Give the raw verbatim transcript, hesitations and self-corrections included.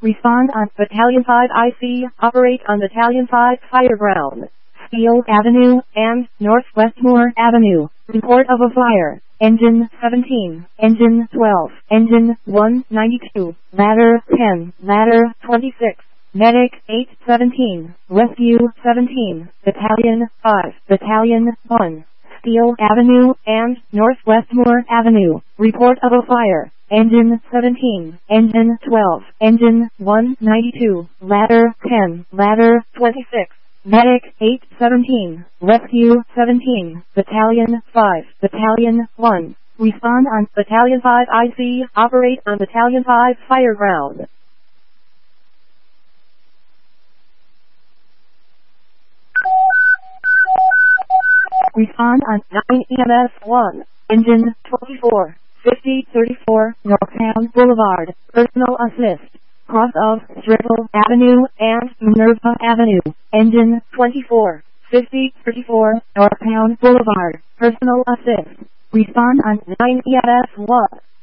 Respond on Battalion five I C. Operate on Battalion five fire ground. Steel Avenue and North Westmore Avenue. Report of a fire. Engine seventeen, Engine twelve, Engine one ninety-two, Ladder ten, Ladder twenty-six, Medic eight seventeen, Rescue seventeen, Battalion five, Battalion one, Steel Avenue and North Westmore Avenue. Report of a fire. Engine seventeen, Engine twelve, Engine one ninety-two, Ladder ten, Ladder twenty-six, Medic eight seventeen, Rescue seventeen, Battalion five, Battalion one. Respond on Battalion five I C. Operate on Battalion five fire ground. Respond on nine E M S one. Engine twenty-four, fifty thirty-four, Northtown Boulevard. Personal assist. Cross of Strickle Avenue and Minerva Avenue. Engine twenty-four, fifty thirty-four, Northtown Boulevard. Personal assist. Respond on nine E M S one.